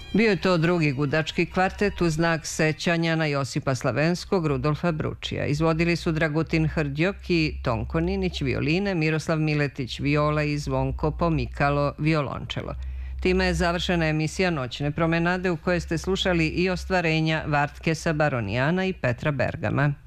Bio je to drugi gudački kvartet u znak sećanja na Josipa Slavenskog, Rudolfa Bručija. Izvodili su Dragutin Hrđok i Tonko Ninić violine, Miroslav Miletić viola i Zvonko Pomikalo violončelo. Time je završena emisija Noćne promenade u kojoj ste slušali i ostvarenja Vartkesa Baronijana i Petra Bergama.